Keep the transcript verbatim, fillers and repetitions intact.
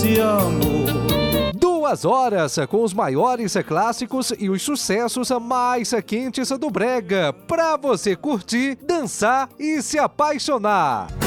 Te amo. Duas horas com os maiores clássicos e os sucessos mais quentes do brega, pra você curtir, dançar e se apaixonar.